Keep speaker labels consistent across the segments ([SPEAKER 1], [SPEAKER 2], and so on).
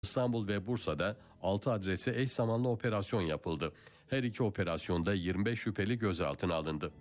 [SPEAKER 1] İstanbul ve Bursa'da 6 adrese eş zamanlı operasyon yapıldı. Her iki operasyonda 25 şüpheli gözaltına alındı.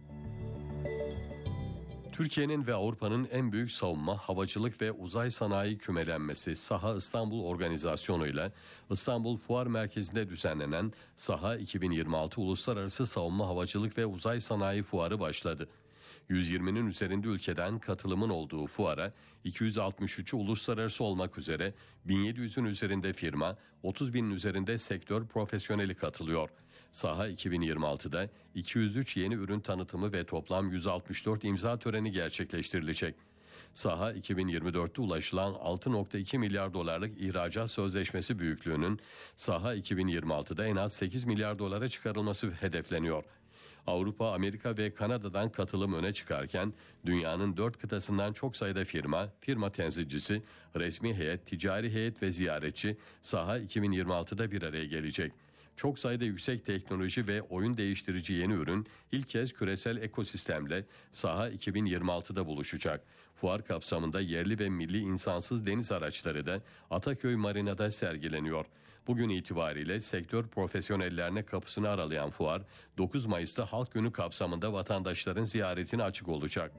[SPEAKER 1] Türkiye'nin ve Avrupa'nın en büyük savunma, havacılık ve uzay sanayi kümelenmesi Saha İstanbul organizasyonuyla İstanbul Fuar Merkezi'nde düzenlenen Saha 2026 Uluslararası Savunma Havacılık ve Uzay Sanayi Fuarı başladı. 120'nin üzerinde ülkeden katılımın olduğu fuara 263'ü uluslararası olmak üzere 1700'ün üzerinde firma, 30 binin üzerinde sektör profesyoneli katılıyor. Saha 2026'da 203 yeni ürün tanıtımı ve toplam 164 imza töreni gerçekleştirilecek. Saha 2024'te ulaşılan 6.2 milyar dolarlık ihracat sözleşmesi büyüklüğünün Saha 2026'da en az 8 milyar dolara çıkarılması hedefleniyor. Avrupa, Amerika ve Kanada'dan katılım öne çıkarken dünyanın 4 kıtasından çok sayıda firma temsilcisi, resmi heyet, ticari heyet ve ziyaretçi Saha 2026'da bir araya gelecek. Çok sayıda yüksek teknoloji ve oyun değiştirici yeni ürün ilk kez küresel ekosistemle Saha 2026'da buluşacak. Fuar kapsamında yerli ve milli insansız deniz araçları da Ataköy Marina'da sergileniyor. Bugün itibariyle sektör profesyonellerine kapısını aralayan fuar 9 Mayıs'ta Halk Günü kapsamında vatandaşların ziyaretine açık olacak.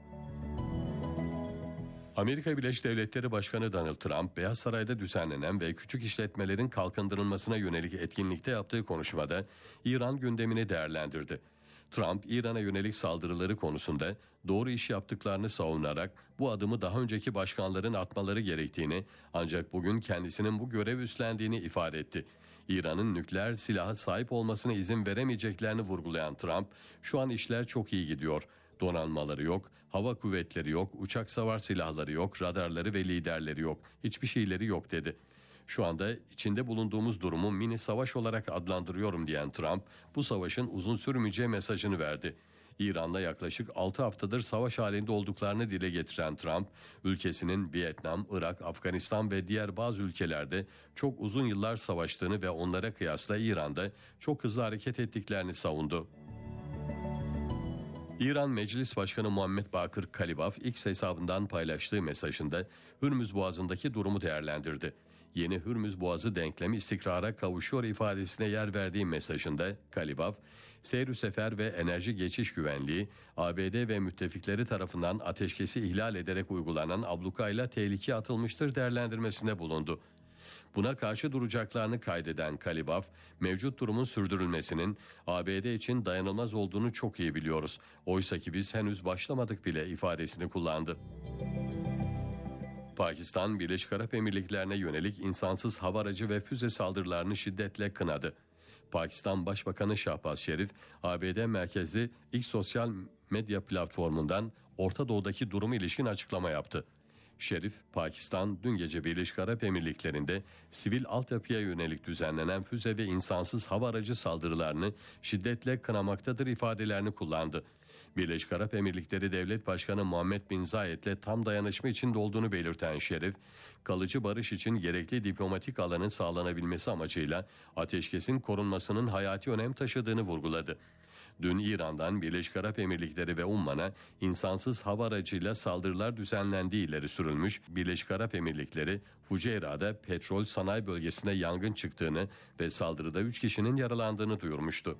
[SPEAKER 1] Amerika Birleşik Devletleri Başkanı Donald Trump, Beyaz Saray'da düzenlenen ve küçük işletmelerin kalkındırılmasına yönelik etkinlikte yaptığı konuşmada İran gündemini değerlendirdi. Trump, İran'a yönelik saldırıları konusunda doğru iş yaptıklarını savunarak bu adımı daha önceki başkanların atmaları gerektiğini, ancak bugün kendisinin bu görev üstlendiğini ifade etti. İran'ın nükleer silaha sahip olmasına izin veremeyeceklerini vurgulayan Trump, "Şu an işler çok iyi gidiyor. Donanmaları yok, hava kuvvetleri yok, uçak savar silahları yok, radarları ve liderleri yok, hiçbir şeyleri yok" dedi. "Şu anda içinde bulunduğumuz durumu mini savaş olarak adlandırıyorum" diyen Trump, bu savaşın uzun sürmeyeceği mesajını verdi. İran'la yaklaşık 6 haftadır savaş halinde olduklarını dile getiren Trump, ülkesinin Vietnam, Irak, Afganistan ve diğer bazı ülkelerde çok uzun yıllar savaştığını ve onlara kıyasla İran'da çok hızlı hareket ettiklerini savundu. İran Meclis Başkanı Muhammed Bakır Kalibaf X hesabından paylaştığı mesajında Hürmüz Boğazı'ndaki durumu değerlendirdi. Yeni Hürmüz Boğazı denklemi istikrara kavuşuyor ifadesine yer verdiği mesajında Kalibaf, seyr-ü sefer ve enerji geçiş güvenliği, ABD ve müttefikleri tarafından ateşkesi ihlal ederek uygulanan ablukayla tehlikeye atılmıştır değerlendirmesinde bulundu. Buna karşı duracaklarını kaydeden Kalibaf, mevcut durumun sürdürülmesinin ABD için dayanılmaz olduğunu çok iyi biliyoruz. Oysaki biz henüz başlamadık bile ifadesini kullandı. Pakistan, Birleşik Arap Emirlikleri'ne yönelik insansız hava aracı ve füze saldırılarını şiddetle kınadı. Pakistan Başbakanı Şahbaz Şerif, ABD merkezli X sosyal medya platformundan Orta Doğu'daki durumu ilişkin açıklama yaptı. Şerif, Pakistan dün gece Birleşik Arap Emirlikleri'nde sivil altyapıya yönelik düzenlenen füze ve insansız hava aracı saldırılarını şiddetle kınamaktadır ifadelerini kullandı. Birleşik Arap Emirlikleri Devlet Başkanı Muhammed Bin Zayed'le tam dayanışma içinde olduğunu belirten Şerif, kalıcı barış için gerekli diplomatik alanın sağlanabilmesi amacıyla ateşkesin korunmasının hayati önem taşıdığını vurguladı. Dün İran'dan Birleşik Arap Emirlikleri ve Umman'a insansız hava aracıyla saldırılar düzenlendiği ileri sürülmüş. Birleşik Arap Emirlikleri, Fuceyra'da petrol sanayi bölgesinde yangın çıktığını ve saldırıda 3 kişinin yaralandığını duyurmuştu.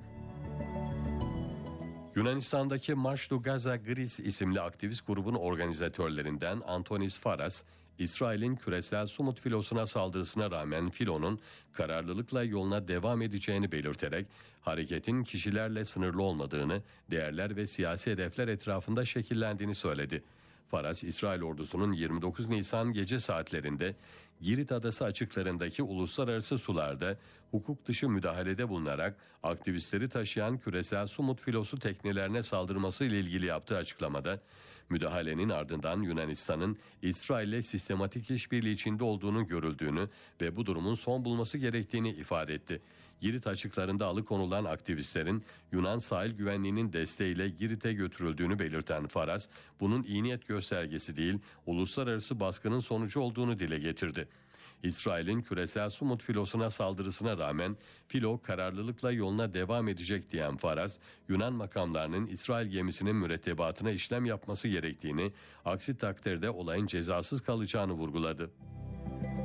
[SPEAKER 1] Yunanistan'daki March to Gaza Greece isimli aktivist grubun organizatörlerinden Antonis Faras, İsrail'in küresel Sumut filosuna saldırısına rağmen filonun kararlılıkla yoluna devam edeceğini belirterek hareketin kişilerle sınırlı olmadığını, değerler ve siyasi hedefler etrafında şekillendiğini söyledi. Faras, İsrail ordusunun 29 Nisan gece saatlerinde Girit Adası açıklarındaki uluslararası sularda hukuk dışı müdahalede bulunarak aktivistleri taşıyan küresel Sumut filosu teknelerine saldırması ile ilgili yaptığı açıklamada, müdahalenin ardından Yunanistan'ın İsrail'le sistematik işbirliği içinde olduğunu görüldüğünü ve bu durumun son bulması gerektiğini ifade etti. Girit açıklarında alıkonulan aktivistlerin Yunan sahil güvenliğinin desteğiyle Girit'e götürüldüğünü belirten Faras, bunun iyi niyet göstergesi değil, uluslararası baskının sonucu olduğunu dile getirdi. İsrail'in küresel Sumut filosuna saldırısına rağmen filo kararlılıkla yoluna devam edecek diyen Faras, Yunan makamlarının İsrail gemisinin mürettebatına işlem yapması gerektiğini, aksi takdirde olayın cezasız kalacağını vurguladı.